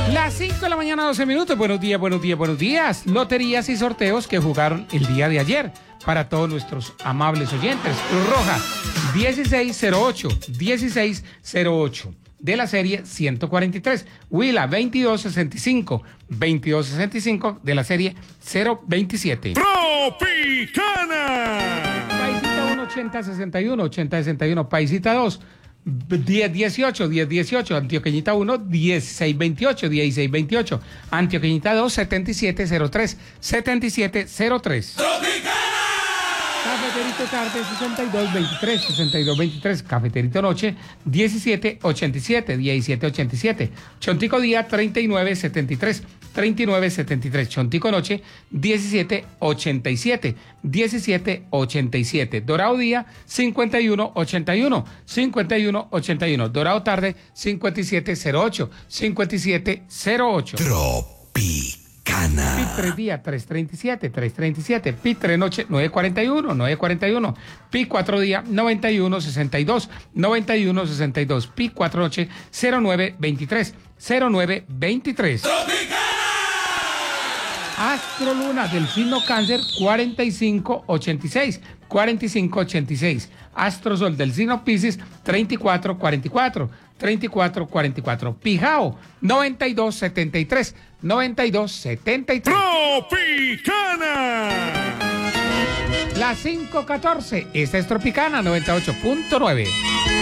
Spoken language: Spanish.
Las 5 de la mañana, 12 minutos. Buenos días, buenos días, buenos días. Loterías y sorteos que jugaron el día de ayer para todos nuestros amables oyentes. Cruz Roja, 1608, 1608. De la serie 143. Huila, 2265, 2265 de la serie 027. Tropicana. Paisita 1, 8061, 8061. Paisita 2, 1018, 1018. Antioqueñita 1, 1628, 1628. Antioqueñita 2, 7703, 7703. Cafeterito tarde 6223, 6223. Cafeterito noche 1787, 1787. Chontico día 3973, 3973. Chontico noche 1787, 1787. Dorado día 5181, 5181. Dorado tarde 5708, 5708. Tropicana. Pitre día 337, 337. Pitre noche 941, 941. Pi 4 día 9162, 9162. Pi 4 noche 0923, 0923. Astro Luna del signo Cáncer 4586, 4586. Astro Sol del signo Piscis 3444, 3444. Pijao 9273, 9273. Tropicana. La 514, esta es Tropicana 98.9.